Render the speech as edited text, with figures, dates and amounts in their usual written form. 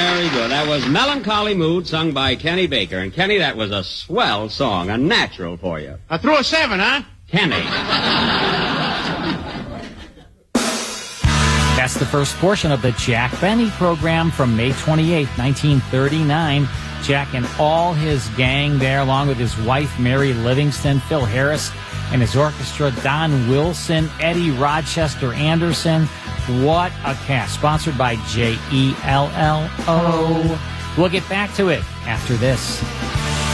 Very good. That was Melancholy Mood, sung by Kenny Baker. And, Kenny, that was a swell song, a natural for you. I threw a 7, huh? Kenny. That's the first portion of the Jack Benny program from May 28, 1939. Jack and all his gang there, along with his wife, Mary Livingston, Phil Harris, and his orchestra, Don Wilson, Eddie Rochester Anderson. What a cast. Sponsored by JELLO. We'll get back to it after this.